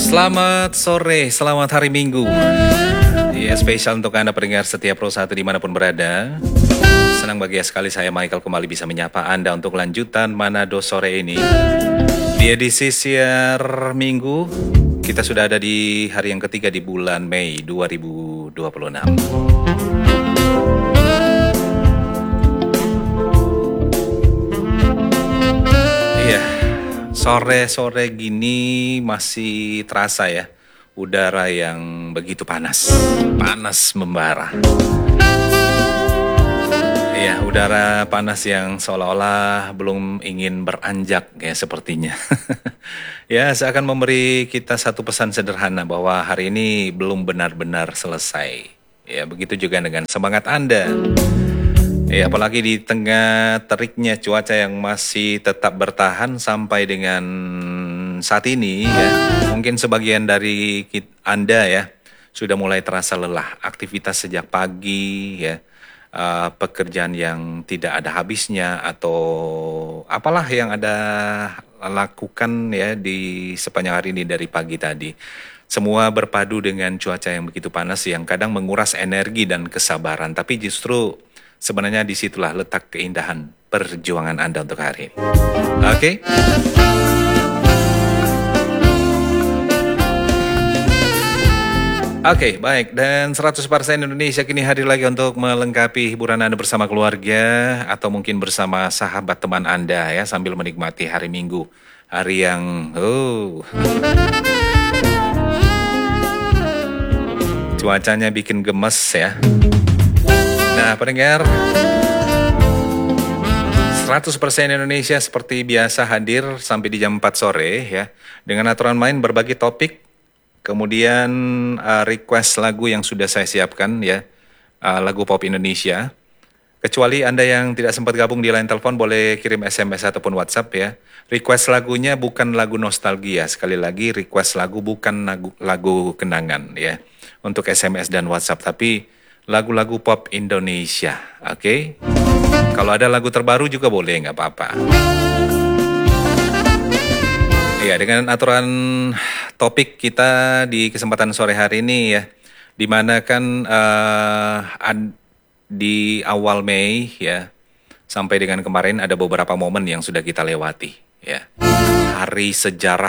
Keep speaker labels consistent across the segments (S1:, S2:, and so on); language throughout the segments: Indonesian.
S1: Selamat sore, selamat hari Minggu. Ya, spesial untuk Anda pendengar setiap Pro 1 dimanapun berada. Senang bahagia sekali saya Michael kembali bisa menyapa Anda untuk lanjutan Manado sore ini. Di edisi siar Minggu, kita sudah ada di hari yang ketiga di bulan Mei 2026. Iya, sore-sore gini masih terasa ya udara yang begitu panas membara. Iya, udara panas yang seolah-olah belum ingin beranjak ya sepertinya. Ya, saya akan memberi kita satu pesan sederhana bahwa hari ini belum benar-benar selesai. Ya, begitu juga dengan semangat Anda. Ya, apalagi di tengah teriknya cuaca yang masih tetap bertahan sampai dengan saat ini ya. Mungkin sebagian dari Anda ya sudah mulai terasa lelah, aktivitas sejak pagi ya. Pekerjaan yang tidak ada habisnya atau apalah yang Anda lakukan ya di sepanjang hari ini dari pagi tadi. Semua berpadu dengan cuaca yang begitu panas yang kadang menguras energi dan kesabaran. Tapi justru sebenarnya disitulah letak keindahan perjuangan Anda untuk hari ini. Oke? Oke, baik. Dan 100% Indonesia kini hadir lagi untuk melengkapi hiburan Anda bersama keluarga atau mungkin bersama sahabat teman Anda ya sambil menikmati hari Minggu. Hari yang cuacanya bikin gemes ya. Nah, pendengar 100% Indonesia seperti biasa hadir sampai di jam 4 sore ya dengan aturan main berbagi topik. Kemudian request lagu yang sudah saya siapkan ya, lagu pop Indonesia. Kecuali Anda yang tidak sempat gabung di line telepon boleh kirim SMS ataupun WhatsApp ya. Request lagunya bukan lagu nostalgia, sekali lagi request lagu bukan lagu kenangan ya. Untuk SMS dan WhatsApp, tapi lagu-lagu pop Indonesia, oke? Kalau ada lagu terbaru juga boleh, nggak apa-apa. Ya, dengan aturan topik kita di kesempatan sore hari ini ya, dimana kan di awal Mei ya, sampai dengan kemarin ada beberapa momen yang sudah kita lewati ya. Hari sejarah.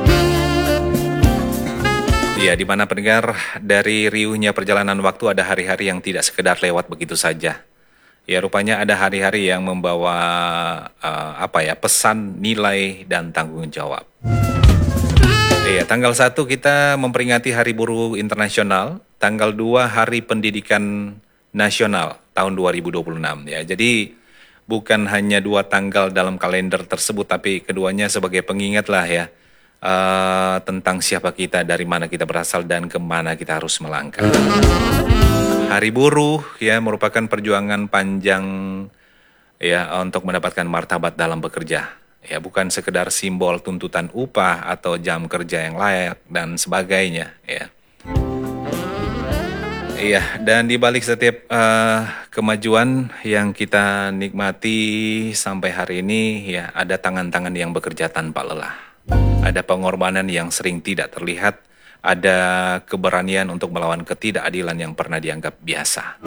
S1: Ya, di mana pendengar dari riuhnya perjalanan waktu ada hari-hari yang tidak sekedar lewat begitu saja. Ya, rupanya ada hari-hari yang membawa pesan, nilai, dan tanggung jawab. Iya, tanggal 1 kita memperingati Hari Buruh Internasional, tanggal 2 Hari Pendidikan Nasional tahun 2026 ya. Jadi bukan hanya 2 tanggal dalam kalender tersebut, tapi keduanya sebagai pengingat lah ya tentang siapa kita, dari mana kita berasal, dan kemana kita harus melangkah. Hari Buruh ya merupakan perjuangan panjang ya untuk mendapatkan martabat dalam bekerja. Ya, bukan sekedar simbol tuntutan upah atau jam kerja yang layak dan sebagainya ya. Iya, dan di balik setiap kemajuan yang kita nikmati sampai hari ini ya, ada tangan-tangan yang bekerja tanpa lelah. Ada pengorbanan yang sering tidak terlihat, ada keberanian untuk melawan ketidakadilan yang pernah dianggap biasa.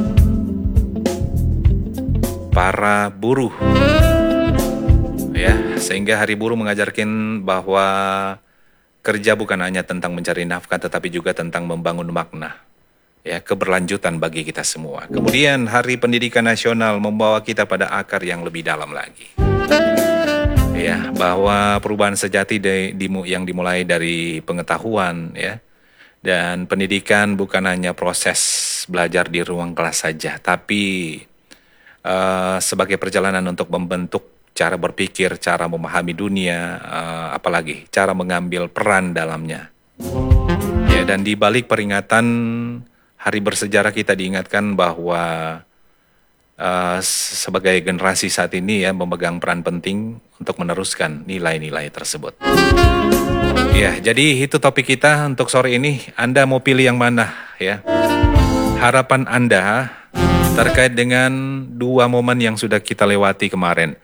S1: Para buruh ya, sehingga Hari Buruh mengajarkan bahwa kerja bukan hanya tentang mencari nafkah tetapi juga tentang membangun makna ya, keberlanjutan bagi kita semua. Kemudian Hari Pendidikan Nasional membawa kita pada akar yang lebih dalam lagi. Ya, bahwa perubahan sejati yang dimulai dari pengetahuan ya. Dan pendidikan bukan hanya proses belajar di ruang kelas saja, tapi sebagai perjalanan untuk membentuk cara berpikir, cara memahami dunia, apalagi cara mengambil peran dalamnya. Ya, dan di balik peringatan hari bersejarah kita diingatkan bahwa sebagai generasi saat ini ya memegang peran penting untuk meneruskan nilai-nilai tersebut. Ya, jadi itu topik kita untuk sore ini. Anda mau pilih yang mana ya? Harapan Anda terkait dengan 2 momen yang sudah kita lewati kemarin.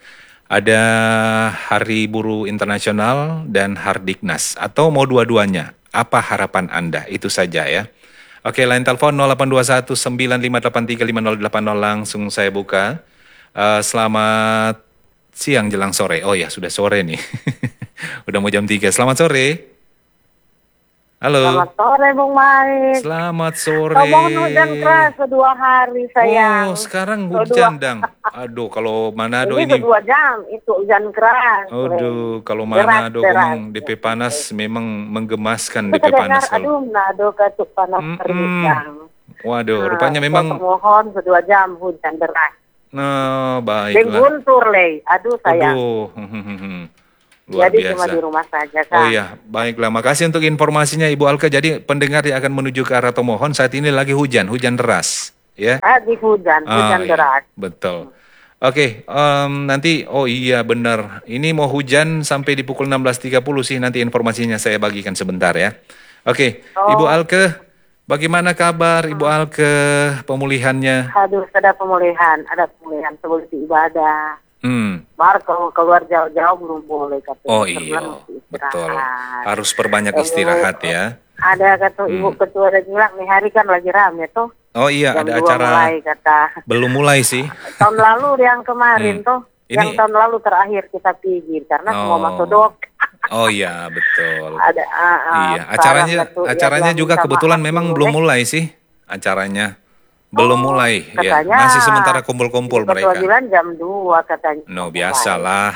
S1: Ada Hari Buruh Internasional dan Hardiknas. Atau mau dua-duanya? Apa harapan Anda? Itu saja ya. Oke, line telepon 0821 9583 5080 langsung saya buka. Selamat siang jelang sore. Oh ya, sudah sore nih. Udah mau jam 3. Selamat sore. Halo.
S2: Selamat sore, Bung Mait.
S1: Selamat sore.
S2: Ngomong hujan keras kedua hari, sayang.
S1: Oh, sekarang
S2: Kedua.
S1: hujan, Dang. Aduh, kalau Manado
S2: Ini
S1: ini.
S2: kedua jam, itu hujan keras.
S1: Aduh, kalau
S2: Deras,
S1: Manado
S2: deras.
S1: memang DP panas memang menggemaskan
S2: Kita
S1: DP
S2: dengar,
S1: panas kalau.
S2: aduh, nado ketuk panas
S1: Mm-mm.
S2: terbitang.
S1: Waduh,
S2: Nah,
S1: rupanya
S2: saya
S1: memang.
S2: mohon kedua jam hujan deras.
S1: Nah,
S2: Dan
S1: baiklah.
S2: guntur, leh. Aduh, sayang.
S1: Aduh, luar
S2: Jadi cuma
S1: biasa.
S2: di rumah saja,
S1: Oh
S2: Kang.
S1: iya, baiklah. Makasih untuk informasinya Ibu Alka. Jadi pendengar yang akan menuju ke arah Tomohon saat ini lagi hujan, hujan deras, ya.
S2: Di hujan, hujan
S1: Iya,
S2: deras.
S1: betul. Oke, nanti, oh iya benar. Ini mau hujan sampai di pukul 16.30 sih. Nanti informasinya saya bagikan sebentar ya. Oke, Ibu
S2: Oh,
S1: Alke, bagaimana kabar Ibu Alke pemulihannya?
S2: aduh, ada pemulihan seperti ibadah.
S1: Hmm.
S2: Mar kalau keluar jauh-jauh belum boleh katanya.
S1: Oh
S2: Sebulan
S1: iya,
S2: mesti
S1: betul.
S2: istirahat.
S1: Harus perbanyak
S2: Ibu,
S1: istirahat ya.
S2: ada kata Ibu
S1: Hmm.
S2: Ketua ada bilang nih hari kan lagi rame tuh.
S1: Oh iya,
S2: Jam
S1: ada
S2: 2
S1: acara.
S2: mulai kata.
S1: Belum mulai sih.
S2: Tahun lalu yang kemarin
S1: Hmm.
S2: tuh. Yang
S1: Ini,
S2: tahun lalu terakhir kita pergi karena semua masuk
S1: oh,
S2: dok.
S1: oh iya betul.
S2: Ada
S1: Iya,
S2: sekarang
S1: acaranya,
S2: Ketua ya
S1: acaranya
S2: bilang
S1: juga
S2: minta
S1: kebetulan
S2: maaf
S1: memang
S2: dulu
S1: belum mulai sih. Acaranya belum
S2: Oh,
S1: mulai, ya.
S2: katanya
S1: Masih sementara
S2: Ibu
S1: kumpul-kumpul
S2: Ketua
S1: mereka.
S2: bilang jam 2 katanya.
S1: No,
S2: Mulai.
S1: biasalah.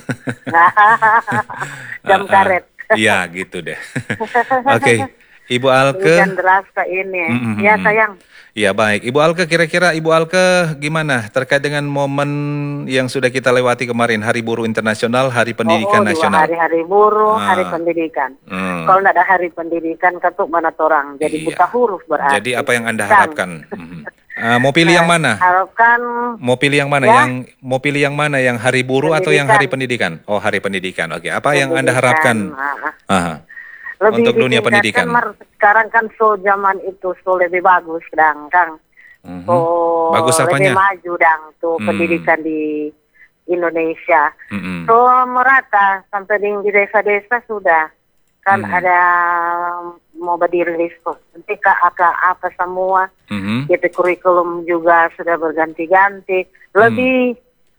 S2: Jam
S1: Ah, ah.
S2: karet.
S1: Iya, gitu deh. Oke, Ibu Alke.
S2: Hujan deras ke ini.
S1: Mm, mm, mm,
S2: Ya
S1: mm.
S2: sayang.
S1: Ya baik, Ibu Alke kira-kira Ibu Alke gimana terkait dengan momen yang sudah kita lewati kemarin, Hari Buruh Internasional, Hari
S2: Oh,
S1: Pendidikan
S2: 2 hari
S1: Nasional.
S2: hari buruh, hari
S1: Ah,
S2: pendidikan. Kalau
S1: hmm,
S2: tidak ada hari pendidikan, ketuk mana orang. Jadi
S1: iya.
S2: buta huruf
S1: Jadi
S2: berarti.
S1: apa yang Anda
S2: Kang,
S1: harapkan? Mau pilih yang mana?
S2: harapkan
S1: Mau pilih yang mana?
S2: ya
S1: Mau pilih yang mana? Yang Hari Buruh atau yang Hari
S2: pendidikan,
S1: Pendidikan? Oh, Hari Pendidikan. Oke, apa yang Anda
S2: pendidikan.
S1: harapkan
S2: Ah.
S1: ah,
S2: Lebih
S1: untuk dunia
S2: ditingkatkan,
S1: pendidikan?
S2: sekarang kan so zaman itu so lebih bagus, Kang. So
S1: Mhm. Bagus
S2: lebih
S1: apanya?
S2: maju, tuh
S1: Hmm,
S2: pendidikan di Indonesia.
S1: mm-mm,
S2: So merata sampai di desa-desa sudah kan
S1: hmm,
S2: ada mau berdiri nanti apa semua
S1: mhm,
S2: gitu kurikulum juga sudah berganti-ganti lebih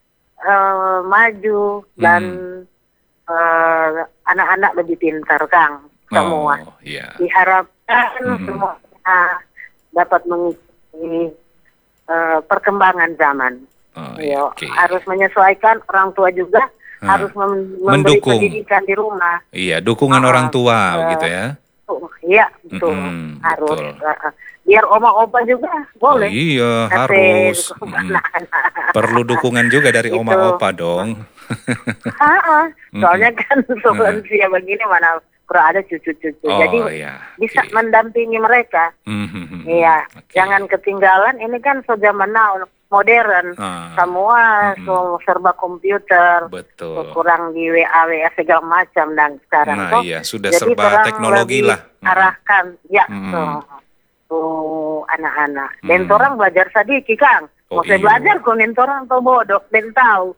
S2: maju dan
S1: hmm.
S2: anak-anak lebih pintar Kang semua
S1: Oh, iya.
S2: diharapkan
S1: Mhm.
S2: semua dapat mengikuti perkembangan zaman.
S1: Oh, iya,
S2: Ya,
S1: oke.
S2: harus menyesuaikan orang tua juga
S1: Ah,
S2: harus memberi
S1: mendukung.
S2: pendidikan di rumah.
S1: Iya, dukungan orang tua gitu
S2: Eh,
S1: ya.
S2: Iya, betul.
S1: Mm-mm,
S2: Harus.
S1: betul.
S2: Biar oma-opa juga
S1: Oh
S2: boleh.
S1: iya,
S2: Tapi
S1: harus.
S2: anak-anak
S1: Perlu dukungan juga dari
S2: itu.
S1: oma opa dong.
S2: Soalnya
S1: Mm-mm.
S2: kan sebelum usia begini mana kurang ada cucu-cucu. Jadi
S1: Oh iya,
S2: bisa
S1: oke.
S2: mendampingi mereka.
S1: Mhm,
S2: Iya,
S1: oke.
S2: jangan ketinggalan. Ini kan so zaman now modern.
S1: Ah,
S2: Semua
S1: mm-mm,
S2: serba komputer.
S1: betul.
S2: Kurang di WA segala macam dan sekarang
S1: Nah
S2: tuh.
S1: iya, sudah
S2: Jadi
S1: serba
S2: orang
S1: teknologi
S2: lebih
S1: lah. Mm-mm,
S2: arahkan ya
S1: mm-mm,
S2: tuh anak-anak. Dan
S1: mm.
S2: orang belajar sadiki Kang.
S1: Oh
S2: Mau saya
S1: iya.
S2: belajar kok orang tuh bodoh dan tahu.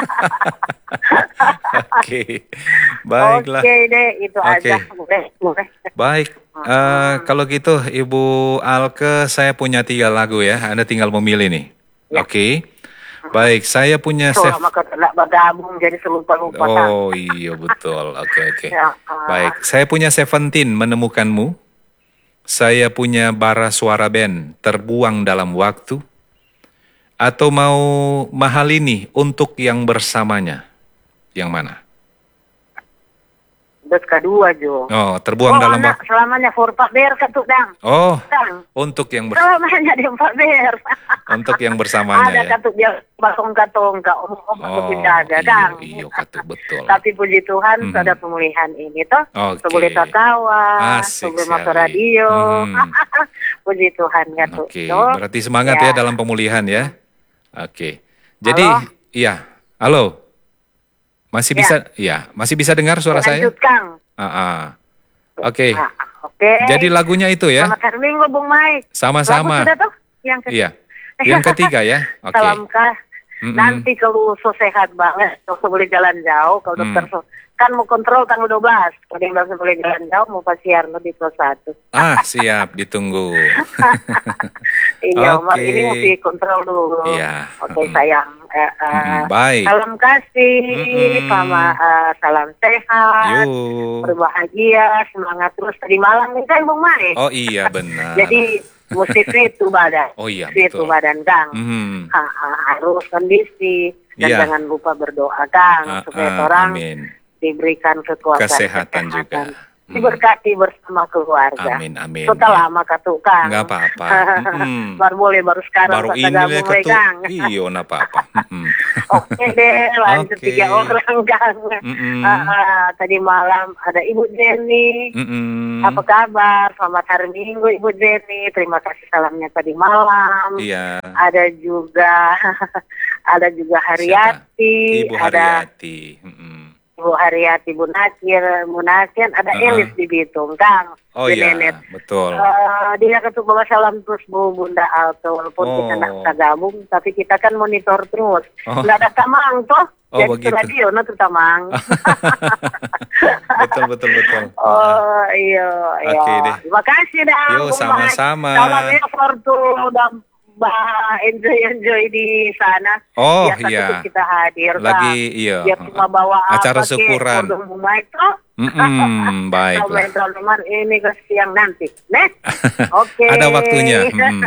S1: Oke, baiklah.
S2: Oke deh, itu
S1: Oke,
S2: aja. Boleh.
S1: baik. Kalau gitu, Ibu Alke, saya punya 3 lagu ya. Anda tinggal memilih nih.
S2: Ya.
S1: Oke. Baik, saya punya
S2: So lama tidak bergabung jadi selupa-lupa Kang.
S1: Oh iya betul. Oke, oke.
S2: Ya,
S1: Baik, saya punya Seventeen, Menemukanmu. Saya punya Bara Suara Band, Terbuang Dalam Waktu. Atau mau Mahalini, Untuk Yang Bersamanya. Yang mana?
S2: Terus kedua Jo.
S1: Oh, Terbuang Dalam
S2: anak
S1: Waktu.
S2: selamanya for Pak Ber ketuk Dang.
S1: Oh,
S2: Dang.
S1: Untuk Yang
S2: Selamanya dia Pak Ber.
S1: Untuk Yang Bersamanya
S2: Ada
S1: ya.
S2: katuk dia bakong-katong kak om
S1: Oh,
S2: jaga
S1: iya,
S2: Kang.
S1: iya, Katu, betul.
S2: Tapi puji Tuhan
S1: Mhm.
S2: sudah pemulihan ini toh.
S1: Oke.
S2: Sebelum tertawa,
S1: Asik
S2: sebelum masuk
S1: sekali.
S2: radio.
S1: Mhm.
S2: Puji Tuhan Katu.
S1: Oke, berarti semangat ya dalam pemulihan ya. Oke. Jadi,
S2: Halo?
S1: iya. Halo. Masih
S2: Ya.
S1: bisa, iya, masih bisa dengar suara saya?
S2: Lanjut Kang.
S1: Oke.
S2: Ah, Oke.
S1: Jadi lagunya itu ya.
S2: Selamat hari Minggu Bung Mike. Lagu
S1: Sama-sama.
S2: sudah tuh yang
S1: Iya. Yang ketiga ya. Oke.
S2: Salam kah
S1: Mm-mm.
S2: Nanti kalau so sehat banget, so boleh jalan jauh, kalau dokter kan mau kontrol tanggal 12. Kalau yang dokter boleh jalan jauh, mau pasiar di plus 1.
S1: Ah, siap, ditunggu.
S2: Iya, Umar,
S1: Oke.
S2: ini mesti kontrol dulu.
S1: Iya.
S2: Oke, sayang.
S1: Baik.
S2: Salam kasih, sama
S1: Mm-mm.
S2: salam sehat,
S1: Yuk.
S2: berbahagia, semangat terus. Tadi malam nih kan Bung Mai.
S1: Oh iya benar.
S2: Jadi mesti fit tuh badan.
S1: Oh iya
S2: Fit tuh
S1: betul.
S2: badan, Kang.
S1: Mhm.
S2: Harus kondisi. Dan
S1: Iya.
S2: jangan lupa berdoa, Kang. Supaya orang
S1: Amin.
S2: diberikan kekuatan
S1: Kesehatan juga.
S2: diberkati bersama keluarga.
S1: Amin amin.
S2: Sudah
S1: Ya.
S2: lama Kang.
S1: Nggak apa-apa.
S2: Baru boleh baru sekarang
S1: Baru
S2: kata
S1: ini
S2: gabung
S1: lah
S2: Kang.
S1: Iyo, nggak apa-apa.
S2: Oke deh, lanjut
S1: Oke.
S2: 3 orang Kang. Tadi malam ada Ibu Jenny. Apa kabar? Selamat hari Minggu Ibu Jenny. Terima kasih salamnya tadi malam.
S1: Iya.
S2: Ada juga Haryati.
S1: Ibu
S2: Ada
S1: Haryati.
S2: Ibu Haryati, Bu Nakir, ada Elis di Bitung, Kang.
S1: Oh
S2: di
S1: iya,
S2: Nenet.
S1: betul.
S2: Dia ketuk bawa salam terus Bu Bunda Alto, walaupun kita nggak gabung, tapi kita kan monitor terus. Nggak ada tamang toh, jadi
S1: begitu.
S2: radio no tuh tamang.
S1: betul.
S2: Oh iya.
S1: Oke deh.
S2: Terima kasih dah.
S1: Yo, sama-sama.
S2: Salamnya Fortu udah enjoy di sana.
S1: Oh
S2: biasa
S1: iya.
S2: Kita hadir.
S1: Lagi iya.
S2: Dia cuma bawa
S1: acara syukuran. Baik.
S2: Ini ke siang nanti. Oke.
S1: Ada waktunya.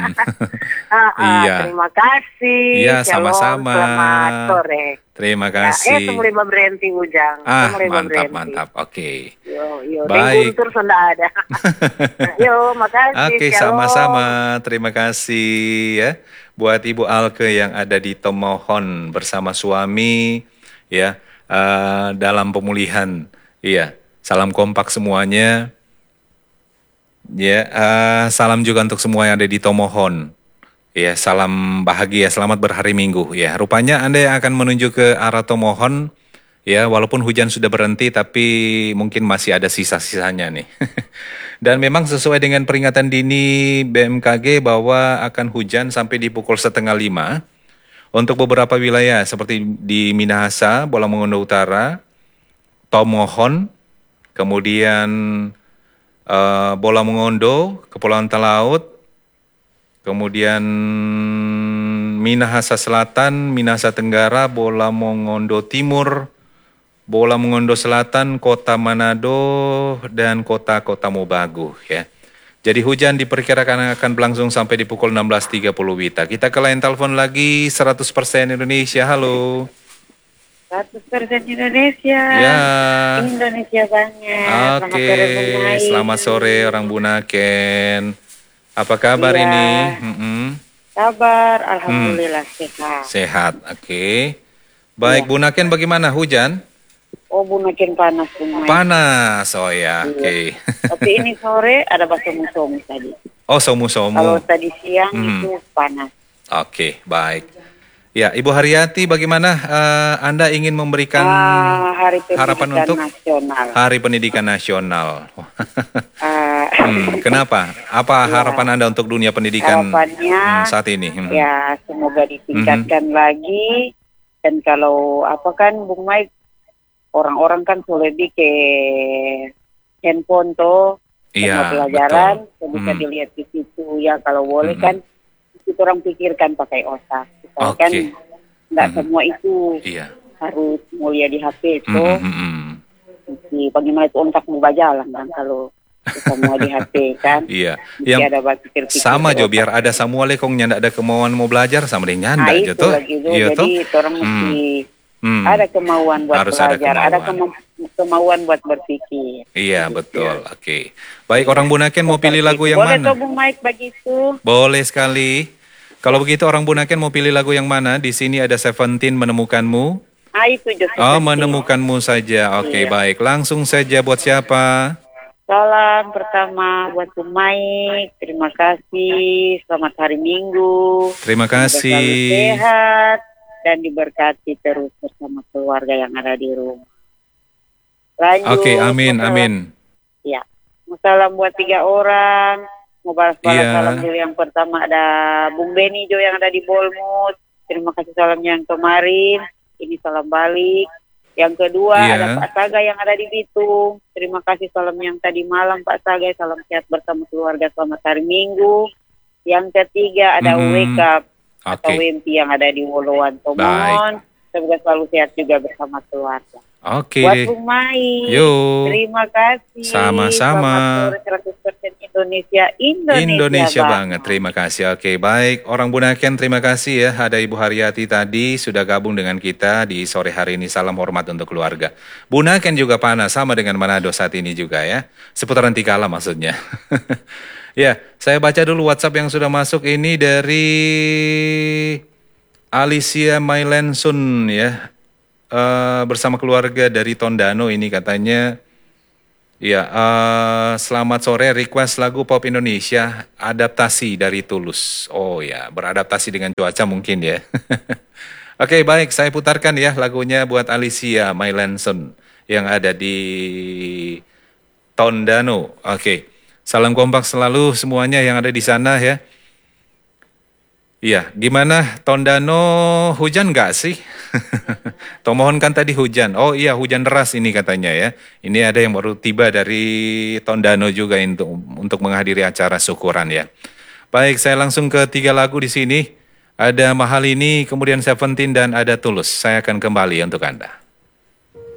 S1: Iya.
S2: Terima kasih.
S1: Iya,
S2: Shalom,
S1: sama-sama.
S2: Selamat sore.
S1: Terima kasih.
S2: Mulai berhenti Ujang.
S1: Mantap. Oke.
S2: Yo.
S1: Baik.
S2: Guntur sudah ada. Yo, makasih.
S1: Oke, sama-sama. Terima kasih ya buat Ibu Alke yang ada di Tomohon bersama suami ya dalam pemulihan. Iya, salam kompak semuanya. Ya, salam juga untuk semua yang ada di Tomohon. Ya, salam bahagia, selamat berhari Minggu. Ya, rupanya Anda yang akan menuju ke arah Tomohon. Ya, walaupun hujan sudah berhenti, tapi mungkin masih ada sisa-sisanya nih. Dan memang sesuai dengan peringatan dini BMKG bahwa akan hujan sampai di pukul 4:30 untuk beberapa wilayah seperti di Minahasa, Bola Mongondo Utara, Tomohon, kemudian Bola Mongondo, Kepulauan Talaut, kemudian Minahasa Selatan, Minahasa Tenggara, Bola Mongondo Timur, Bola Mongondo Selatan, Kota Manado, dan kota-kota Mobagu ya. Jadi hujan diperkirakan akan berlangsung sampai di pukul 16.30 Wita. Kita ke line telepon lagi 100% Indonesia. Halo.
S3: 100% Indonesia.
S1: Ya.
S3: Indonesia banget.
S1: Oke. Selamat sore orang Bunaken. Apa kabar ini?
S3: Kabar, alhamdulillah sehat.
S1: Sehat. Oke. Baik, Bunaken bagaimana hujan?
S3: Oh, Bunaken panas semua.
S1: Panas, oh ya, oke.
S3: Tapi ini sore ada somu-somu tadi.
S1: Oh, somu-somu.
S3: Kalau tadi siang itu panas.
S1: Oke, baik. Ya, Ibu Haryati, bagaimana Anda ingin memberikan harapan untuk
S3: nasional.
S1: Hari Pendidikan Nasional? Kenapa? Apa harapan Anda untuk dunia pendidikan saat ini?
S3: Ya, semoga ditingkatkan lagi. Dan kalau Bung Mike, orang-orang kan lebih ke handphone tuh, pelajaran, bisa dilihat di situ ya. Kalau boleh kan, itu orang pikirkan pakai otak. Kan nggak semua itu harus mulia di HP itu. Bagaimana itu otak mau jalan kan kalau semua di HP kan?
S1: Iya. Yang sama jo biar ada Assalamualaikum nyanda ada kemauan mau belajar sama dengan nyanda jo tuh.
S3: Iya tuh. Jadi orang mesti ada kemauan buat
S1: harus
S3: belajar, ada kemauan buat berpikir.
S1: Iya betul. Oke. Baik, orang Bunaken mau pilih lagu yang
S3: boleh
S1: mana?
S3: Boleh Bung Mike begitu.
S1: Boleh sekali. Kalau begitu orang Bunaken mau pilih lagu yang mana? Di sini ada Seventeen Menemukanmu.
S3: Itu just
S1: Menemukanmu saja. Oke, baik. Langsung saja buat siapa?
S3: Salam pertama buat Bung Mike. Terima kasih. Selamat hari Minggu.
S1: Terima kasih.
S3: Selalu sehat dan diberkati terus bersama keluarga yang ada di rumah. Lanjut.
S1: Oke, amin.
S3: Ya. Salam buat 3 orang. Mau balas salam dulu. Yang pertama ada Bung Beni Jo yang ada di Bolmut. terima kasih salamnya yang kemarin, ini salam balik. Yang kedua ada Pak Saga yang ada di Bitung, terima kasih salam yang tadi malam Pak Saga, salam sehat bersama keluarga selamat hari Minggu. Yang ketiga ada Wake Up atau Wempi yang ada di Woloan Tomohon, semoga selalu sehat juga bersama keluarga.
S1: Oke.
S3: Buat Bung Mai, terima kasih.
S1: Sama-sama.
S3: 100% Indonesia
S1: banget. Terima kasih. Oke, baik. Orang Bunaken, terima kasih ya. Ada Ibu Haryati tadi sudah gabung dengan kita di sore hari ini. Salam hormat untuk keluarga. Bunaken juga panas, sama dengan Manado saat ini juga ya. Seputaran Tikala maksudnya. Ya, saya baca dulu WhatsApp yang sudah masuk ini dari Alicia Mailensun ya. Bersama keluarga dari Tondano ini katanya, ya selamat sore, request lagu pop Indonesia, adaptasi dari Tulus. Oh ya, beradaptasi dengan cuaca mungkin ya. Oke, baik, saya putarkan ya lagunya buat Alicia Mailenson yang ada di Tondano. Oke, salam kompak selalu semuanya yang ada di sana ya. Iya, gimana Tondano, hujan nggak sih? Tomohon kan tadi hujan. Oh iya, hujan deras ini katanya ya. Ini ada yang baru tiba dari Tondano juga untuk menghadiri acara syukuran ya. Baik, saya langsung ke 3 lagu di sini. Ada Mahal Ini, kemudian Seventeen dan ada Tulus. Saya akan kembali untuk Anda.